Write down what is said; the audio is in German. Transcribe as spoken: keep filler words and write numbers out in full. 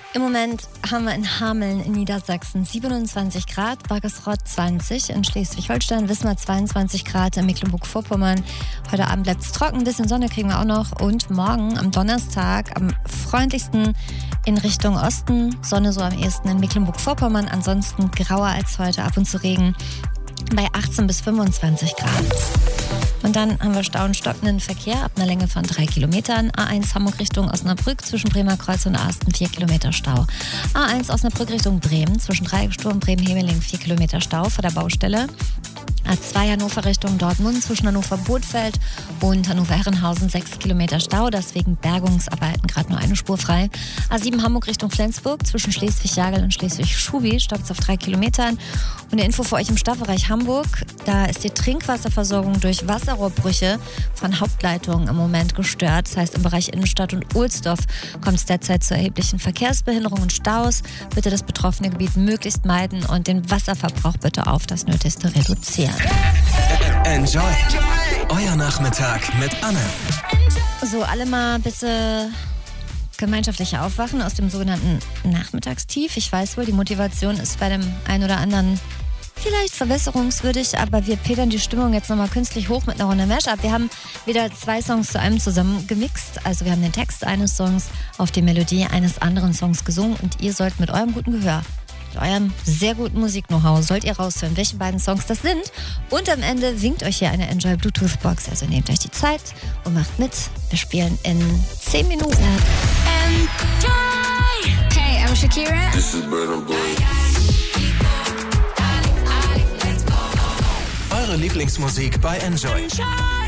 Im Moment haben wir in Hameln in Niedersachsen siebenundzwanzig Grad, Baggersroth zwanzig, in Schleswig-Holstein Wismar zweiundzwanzig Grad, in Mecklenburg-Vorpommern. Heute Abend bleibt es trocken, ein bisschen Sonne kriegen wir auch noch. Und morgen am Donnerstag am freundlichsten in Richtung Osten, Sonne so am ehesten in Mecklenburg-Vorpommern, ansonsten grauer als heute, ab und zu Regen bei achtzehn bis fünfundzwanzig Grad. Und dann haben wir Stau und stockenden Verkehr ab einer Länge von drei Kilometern. A eins Hamburg Richtung Osnabrück zwischen Bremer Kreuz und Asten vier Kilometer Stau. A eins Osnabrück Richtung Bremen zwischen Dreiecksturm Bremen-Hemeling vier Kilometer Stau vor der Baustelle. A zwei Hannover Richtung Dortmund zwischen Hannover-Bothfeld und Hannover-Herrenhausen sechs Kilometer Stau, deswegen Bergungsarbeiten gerade nur eine Spur frei. A sieben Hamburg Richtung Flensburg zwischen Schleswig-Jagel und Schleswig-Schubi stoppt es auf drei Kilometern. Und eine Info für euch im Stadtbereich Hamburg, da ist die Trinkwasserversorgung durch Wasserrohrbrüche von Hauptleitungen im Moment gestört. Das heißt, im Bereich Innenstadt und Ohlsdorf kommt es derzeit zu erheblichen Verkehrsbehinderungen und Staus. Bitte das betroffene Gebiet möglichst meiden und den Wasserverbrauch bitte auf das Nötigste reduzieren. Enjoy. Euer Nachmittag mit Anne. So, alle mal bitte gemeinschaftlich aufwachen aus dem sogenannten Nachmittagstief. Ich weiß wohl, die Motivation ist bei dem einen oder anderen vielleicht verbesserungswürdig, aber wir pedern die Stimmung jetzt nochmal künstlich hoch mit einer Runde Mashup. Wir haben wieder zwei Songs zu einem zusammen gemixt. Also wir haben den Text eines Songs auf die Melodie eines anderen Songs gesungen und ihr sollt mit eurem guten Gehör, mit eurem sehr guten Musik-Know-how sollt ihr raushören, welche beiden Songs das sind. Und am Ende winkt euch hier eine Enjoy Bluetooth Box. Also nehmt euch die Zeit und macht mit. Wir spielen in zehn Minuten. Enjoy! Hey, I'm Shakira. This is Burna Boy. Eure Lieblingsmusik bei Enjoy. Enjoy!